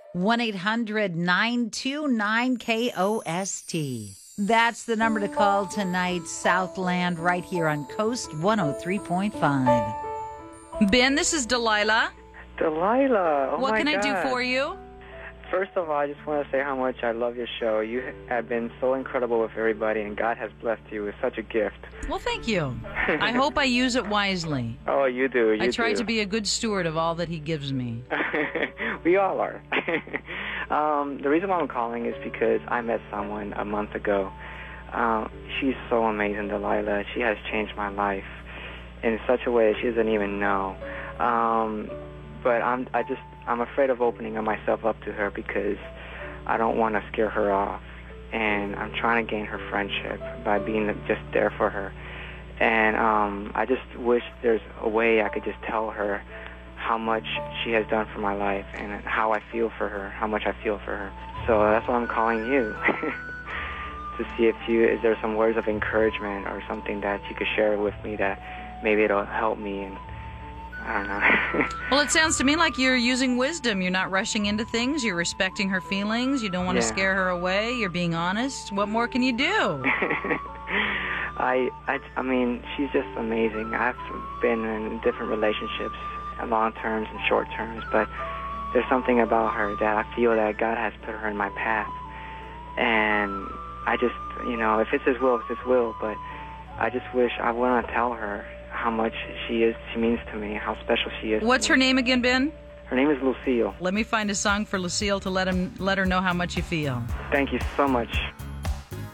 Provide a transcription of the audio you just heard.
1-800-929-KOST. That's the number to call tonight, Southland, right here on Coast 103.5. Ben, this is Delilah. Delilah, what can I do for you? First of all, I just want to say how much I love your show. You have been so incredible with everybody, and God has blessed you with such a gift. Well, thank you. I hope I use it wisely. Oh, you do. I try to be a good steward of all that he gives me. We all are. The reason why I'm calling is because I met someone a month ago. She's so amazing, Delilah. She has changed my life in such a way she doesn't even know. But I'm afraid of opening myself up to her because I don't want to scare her off. And I'm trying to gain her friendship by being just there for her. And I just wish there's a way I could just tell her how much she has done for my life and how I feel for her, how much I feel for her. So that's why I'm calling you, to see is there some words of encouragement or something that you could share with me that maybe it'll help me. And I don't know. Well, it sounds to me like you're using wisdom. You're not rushing into things. You're respecting her feelings. You don't want to scare her away. You're being honest. What more can you do? I mean, she's just amazing. I've been in different relationships, long terms and short terms, but there's something about her that I feel that God has put her in my path. And I just, if it's His will, it's His will, but I just wish I want to tell her how much she means to me, how special she is. What's her name again, Ben? Her name is Lucille. Let me find a song for Lucille to let her know how much you feel. Thank you so much.